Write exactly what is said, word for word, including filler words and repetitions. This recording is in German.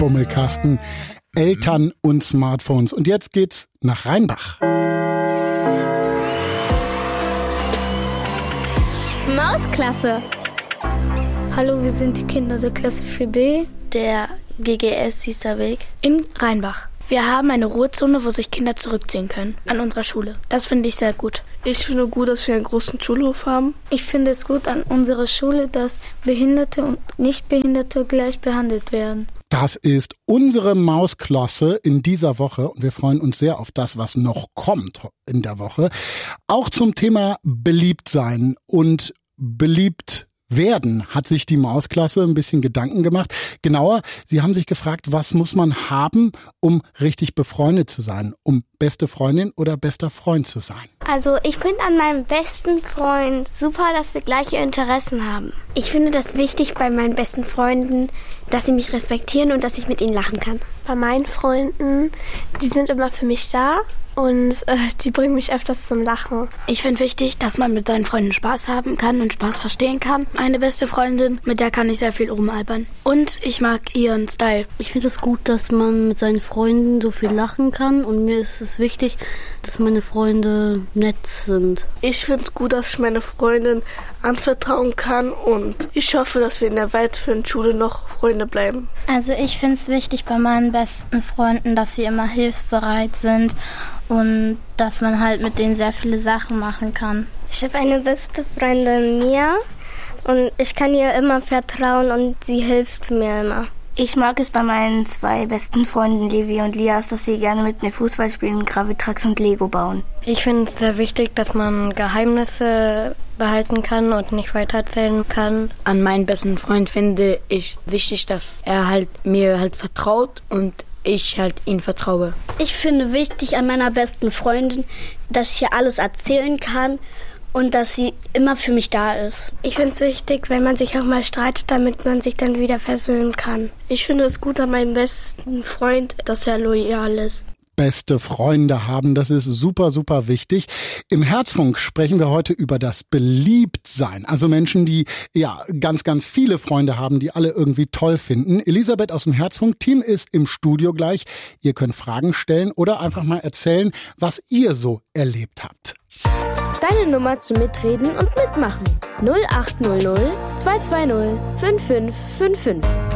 Bummelkasten, Eltern und Smartphones. Und jetzt geht's nach Rheinbach. Mausklasse. Hallo, wir sind die Kinder der Klasse vier B Der G G S Diesterweg in Rheinbach. Wir haben eine Ruhezone, wo sich Kinder zurückziehen können, an unserer Schule. Das finde ich sehr gut. Ich finde gut, dass wir einen großen Schulhof haben. Ich finde es gut an unserer Schule, dass Behinderte und Nichtbehinderte gleich behandelt werden. Das ist unsere Mausklasse in dieser Woche und wir freuen uns sehr auf das, was noch kommt in der Woche. Auch zum Thema beliebt sein und beliebt werden hat sich die Mausklasse ein bisschen Gedanken gemacht. Genauer, sie haben sich gefragt, was muss man haben, um richtig befreundet zu sein, um beste Freundin oder bester Freund zu sein. Also ich finde an meinem besten Freund super, dass wir gleiche Interessen haben. Ich finde das wichtig bei meinen besten Freunden, dass sie mich respektieren und dass ich mit ihnen lachen kann. Bei meinen Freunden, die sind immer für mich da und äh, die bringen mich öfters zum Lachen. Ich finde wichtig, dass man mit seinen Freunden Spaß haben kann und Spaß verstehen kann. Meine beste Freundin, mit der kann ich sehr viel rumalbern. Und ich mag ihren Style. Ich finde es gut, dass man mit seinen Freunden so viel lachen kann und mir ist es wichtig, dass meine Freunde nett sind. Ich finde es gut, dass ich meine Freundin anvertrauen kann und ich hoffe, dass wir in der weiterführenden Schule noch Freunde bleiben. Also ich finde es wichtig bei meinen besten Freunden, dass sie immer hilfsbereit sind und dass man halt mit denen sehr viele Sachen machen kann. Ich habe eine beste Freundin, Mia, und ich kann ihr immer vertrauen und sie hilft mir immer. Ich mag es bei meinen zwei besten Freunden, Levi und Lias, dass sie gerne mit mir Fußball spielen, Gravitrax und Lego bauen. Ich finde es sehr wichtig, dass man Geheimnisse behalten kann und nicht weitererzählen kann. An meinen besten Freund finde ich wichtig, dass er halt mir halt vertraut und ich halt ihn vertraue. Ich finde wichtig an meiner besten Freundin, dass ich ihr alles erzählen kann und dass sie immer für mich da ist. Ich finde es wichtig, wenn man sich auch mal streitet, damit man sich dann wieder versöhnen kann. Ich finde es gut an meinem besten Freund, dass er loyal ist. Beste Freunde haben, das ist super, super wichtig. Im Herzfunk sprechen wir heute über das Beliebtsein. Also Menschen, die ja ganz, ganz viele Freunde haben, die alle irgendwie toll finden. Elisabeth aus dem Herzfunk-Team ist im Studio gleich. Ihr könnt Fragen stellen oder einfach mal erzählen, was ihr so erlebt habt. Deine Nummer zum Mitreden und Mitmachen. null acht null null zwei zwei null fünf fünf fünf fünf.